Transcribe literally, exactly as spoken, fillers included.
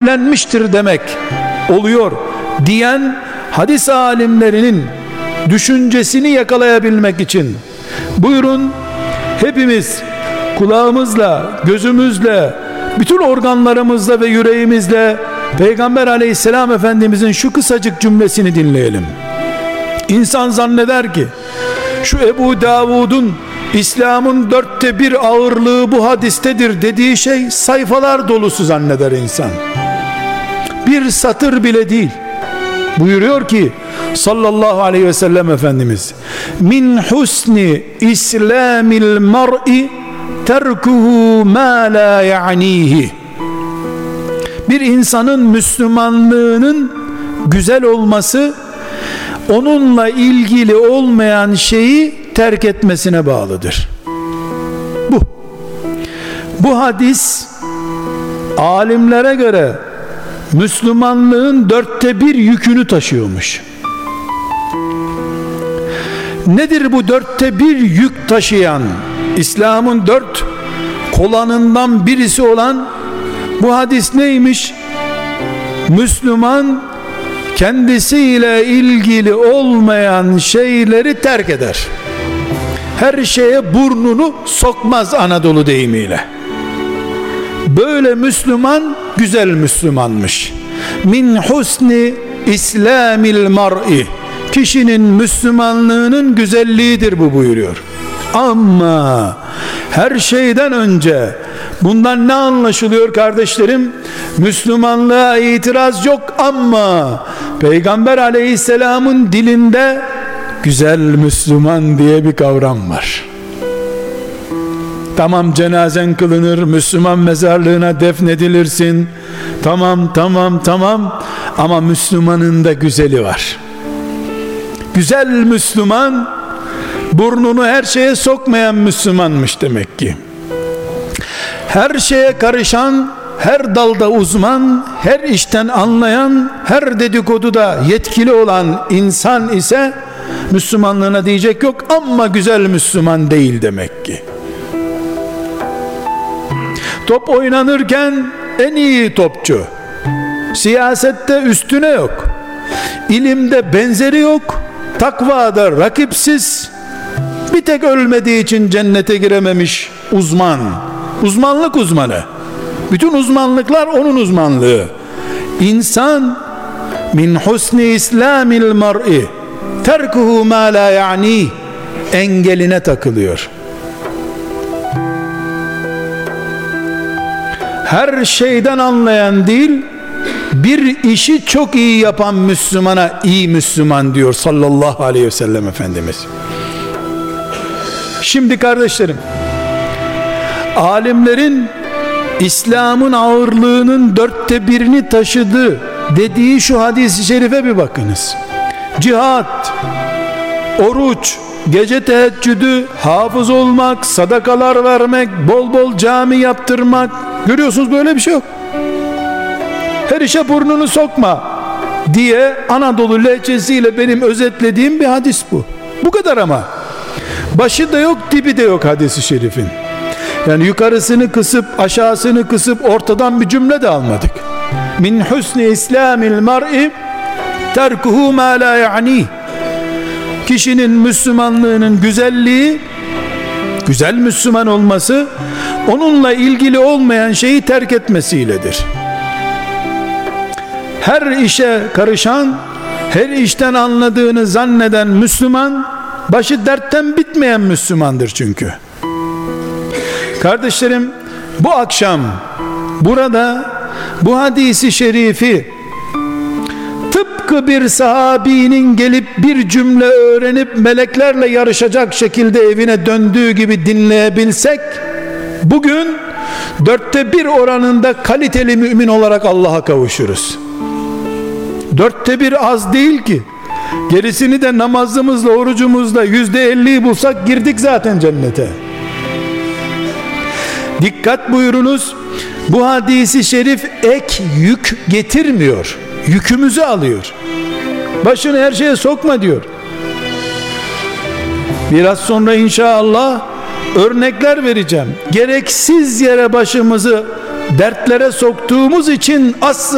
kabullenmiştir demek oluyor diyen hadis alimlerinin düşüncesini yakalayabilmek için buyurun hepimiz kulağımızla, gözümüzle, bütün organlarımızla ve yüreğimizle Peygamber aleyhisselam efendimizin şu kısacık cümlesini dinleyelim. İnsan zanneder ki şu Ebu Davud'un İslam'ın dörtte bir ağırlığı bu hadistedir dediği şey sayfalar dolusu zanneder insan. Bir satır bile değil. Buyuruyor ki sallallahu aleyhi ve sellem Efendimiz, min husni islamil mar'i terkuhu ma la ya'nihi. Bir insanın Müslümanlığının güzel olması onunla ilgili olmayan şeyi terk etmesine bağlıdır. Bu. Bu hadis alimlere göre Müslümanlığın dörtte bir yükünü taşıyormuş. Nedir bu dörtte bir yük taşıyan, İslam'ın dört kolanından birisi olan bu hadis neymiş? Müslüman kendisiyle ilgili olmayan şeyleri terk eder. Her şeye burnunu sokmaz Anadolu deyimiyle. Böyle Müslüman güzel Müslümanmış. Min husni islamil mar'i. Kişinin Müslümanlığının güzelliğidir bu buyuruyor. Ama her şeyden önce bundan ne anlaşılıyor kardeşlerim? Müslümanlığa itiraz yok ama Peygamber aleyhisselamın dilinde güzel Müslüman diye bir kavram var. Tamam, cenazen kılınır, Müslüman mezarlığına defnedilirsin. Tamam tamam tamam ama Müslümanın da güzeli var. Güzel Müslüman burnunu her şeye sokmayan Müslümanmış demek ki. Her şeye karışan, her dalda uzman, her işten anlayan, her dedikoduda yetkili olan insan ise Müslümanlığına diyecek yok ama güzel Müslüman değil demek ki. Top oynanırken en iyi topçu, siyasette üstüne yok, ilimde benzeri yok, takvada rakipsiz, bir tek ölmediği için cennete girememiş uzman, uzmanlık uzmanı. Bütün uzmanlıklar onun uzmanlığı. İnsan min husni islamil mar'i terkuhu ma la ya'ni engeline takılıyor. Her şeyden anlayan değil, bir işi çok iyi yapan Müslümana iyi Müslüman diyor sallallahu aleyhi ve sellem Efendimiz. Şimdi kardeşlerim, alimlerin İslam'ın ağırlığının dörtte birini taşıdı dediği şu hadis-i şerife bir bakınız. Cihat, oruç, gece teheccüdü, hafız olmak, sadakalar vermek, bol bol cami yaptırmak, görüyorsunuz böyle bir şey yok. Her işe burnunu sokma diye Anadolu lehçesiyle benim özetlediğim bir hadis bu. Bu kadar ama. Başı da yok, dibi de yok hadis-i şerifin. Yani yukarısını kısıp aşağısını kısıp ortadan bir cümle de almadık. Min husni islamil mar'i terkuhu ma la ya'ni. Kişinin Müslümanlığının güzelliği, güzel Müslüman olması, onunla ilgili olmayan şeyi terk etmesiyledir. Her işe karışan, her işten anladığını zanneden Müslüman, başı dertten bitmeyen Müslümandır çünkü. Kardeşlerim, bu akşam burada bu hadisi şerifi tıpkı bir sahabinin gelip bir cümle öğrenip meleklerle yarışacak şekilde evine döndüğü gibi dinleyebilsek, bugün dörtte bir oranında kaliteli mümin olarak Allah'a kavuşuruz. Dörtte bir az değil ki. Gerisini de namazımızla, orucumuzla yüzde elliyi bulsak girdik zaten cennete. Dikkat buyurunuz, bu hadisi şerif ek yük getirmiyor, yükümüzü alıyor. Başını her şeye sokma diyor. Biraz sonra inşallah örnekler vereceğim. Gereksiz yere başımızı dertlere soktuğumuz için aslında